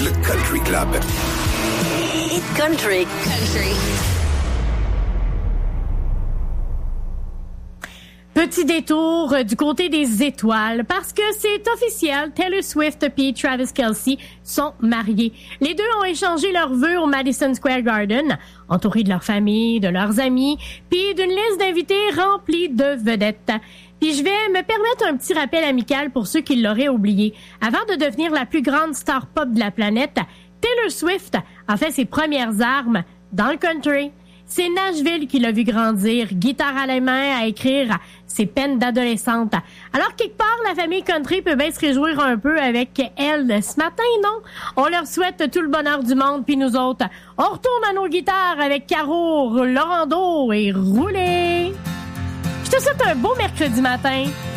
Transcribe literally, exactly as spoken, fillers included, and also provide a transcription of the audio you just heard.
Le Country Club. Hit Country. Country. Petit détour du côté des étoiles, parce que c'est officiel, Taylor Swift et Travis Kelce sont mariés. Les deux ont échangé leurs vœux au Madison Square Garden, entourés de leur famille, de leurs amis, puis d'une liste d'invités remplie de vedettes. Puis je vais me permettre un petit rappel amical pour ceux qui l'auraient oublié. Avant de devenir la plus grande star pop de la planète, Taylor Swift a fait ses premières armes dans le country. C'est Nashville qui l'a vu grandir, guitare à la main, à écrire ses peines d'adolescente. Alors, quelque part, la famille country peut bien se réjouir un peu avec elle ce matin, non? On leur souhaite tout le bonheur du monde, puis nous autres, on retourne à nos guitares avec Caro, Laurando et Roulé. Je te souhaite un beau mercredi matin.